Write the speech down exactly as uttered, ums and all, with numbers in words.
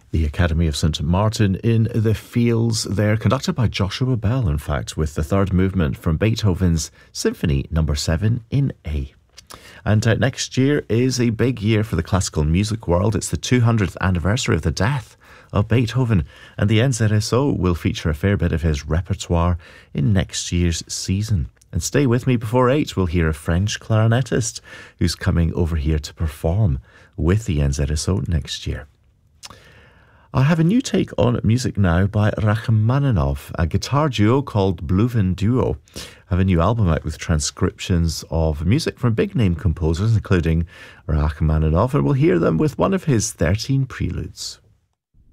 The Academy of Saint Martin in the Fields there, conducted by Joshua Bell, in fact, with the third movement from Beethoven's Symphony Number seven in A. And uh, next year is a big year for the classical music world. It's the two hundredth anniversary of the death of Beethoven, and the N Z S O will feature a fair bit of his repertoire in next year's season. And stay with me, before eight we'll hear a French clarinetist who's coming over here to perform with the N Z S O next year. I have a new take on music now by Rachmaninoff, a guitar duo called Bluevin Duo. I have a new album out with transcriptions of music from big-name composers, including Rachmaninoff, and we'll hear them with one of his thirteen preludes.